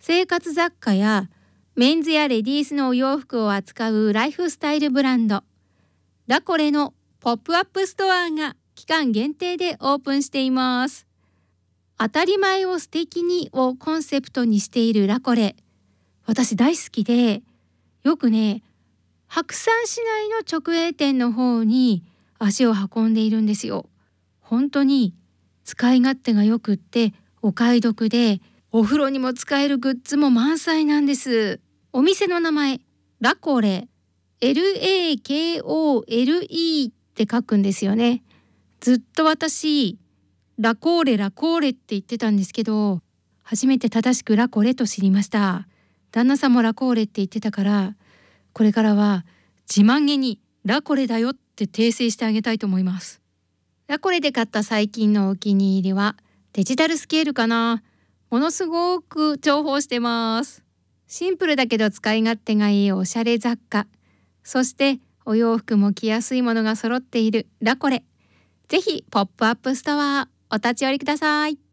生活雑貨やメンズやレディースのお洋服を扱うライフスタイルブランドラコレのポップアップストアが期間限定でオープンしています。当たり前を素敵にをコンセプトにしているラコレ、私大好きで、よくね、白山市内の直営店の方に足を運んでいるんですよ。本当に使い勝手がよくってお買い得で、お風呂にも使えるグッズも満載なんです。お店の名前ラコレ、 LAKOLE って書くんですよね。ずっと私ラコーレラコーレって言ってたんですけど、初めて正しくラコレと知りました。旦那さんもラコーレって言ってたから、これからは自慢げにラコレだよって訂正してあげたいと思います。ラコレで買った最近のお気に入りはデジタルスケールかな。ものすごく重宝してます。シンプルだけど使い勝手がいいおしゃれ雑貨、そしてお洋服も着やすいものが揃っているラコレ。ぜひポップアップストアお立ち寄りください。